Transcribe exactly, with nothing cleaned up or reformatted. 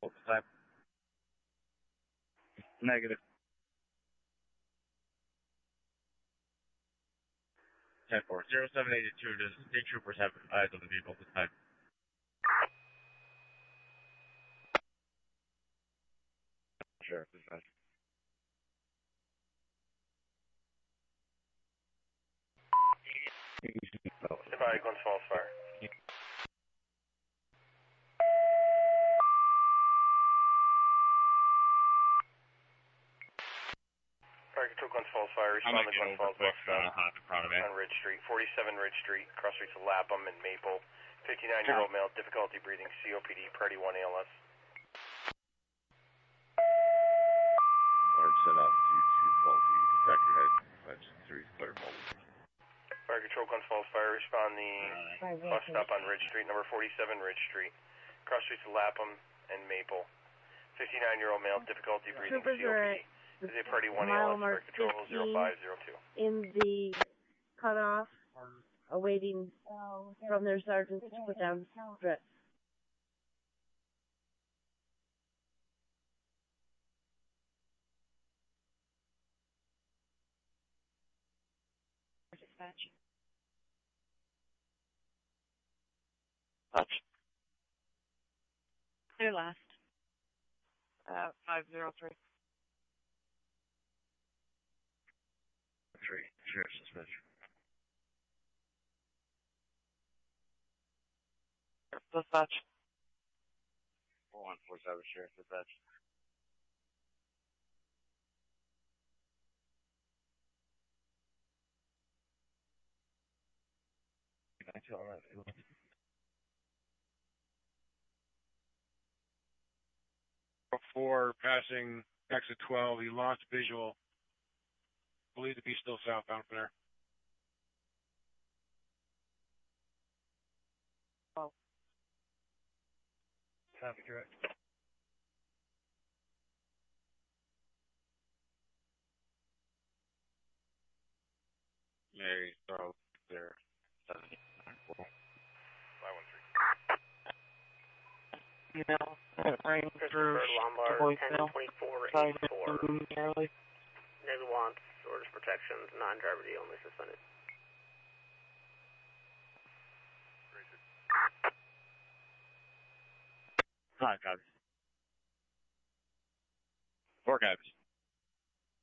vehicle this time. Negative. ten four. zero seven eight two, does state troopers have eyes on the vehicle this time? Sheriff dispatch. Goodbye, Glens Falls Fire. Fire Control, Glens Falls Fire, respond to Glens Falls westbound on Ridge Street, forty-seven Ridge Street, cross streets of Lapham and Maple, fifty-nine-year-old male, difficulty breathing, C O P D, Priority one A L S. Large set off due to faulty detector head, dispatch three, clear faulty. Fire Control, Glens Falls Fire, respond the uh, bus stop on Ridge Street, number forty-seven Ridge Street, cross streets of Lapham and Maple, fifty-nine-year-old male, difficulty breathing, C O P D. Is a Priority one A L S, Fire Control zero five zero two. In the cutoff, awaiting from their sergeants to put down threats. Dispatch. Touch. Clear last. Uh, five zero three. Three, Sheriff's dispatch. Dispatch. four one four seven, Sheriff's dispatch. Before passing exit twelve, he lost visual. Believed to be still southbound from there. Oh. Copy, direct. Mary, throw there. seven eight nine four. five one three. Email. Rain through Lombard, ten twenty-four eighty-four. Charlie. Neg wants orders protections, non-driver D only suspended. Five copies. Four copies.